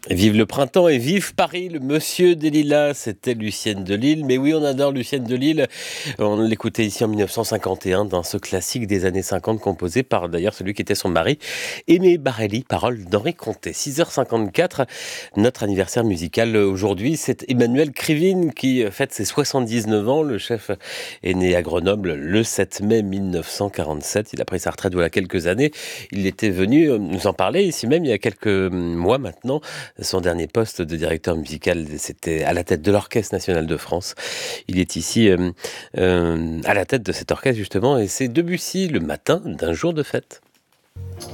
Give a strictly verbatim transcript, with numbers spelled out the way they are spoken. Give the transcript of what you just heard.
Vive le printemps et vive Paris, le monsieur des Lilas, c'était Lucienne de Lille. Mais oui, on adore Lucienne de Lille. On l'écoutait ici en mille neuf cent cinquante et un dans ce classique des années cinquante composé par d'ailleurs celui qui était son mari, Aimé Barelli, paroles d'Henri Contet. six heures cinquante-quatre, notre anniversaire musical aujourd'hui, c'est Emmanuel Krivine qui fête ses soixante-dix-neuf ans. Le chef est né à Grenoble le sept mai mille neuf cent quarante-sept. Il a pris sa retraite voilà quelques années. Il était venu nous en parler ici même il y a quelques mois maintenant. Son dernier poste de directeur musical, c'était à la tête de l'Orchestre national de France. Il est ici euh, euh, à la tête de cet orchestre justement, et c'est Debussy le matin d'un jour de fête.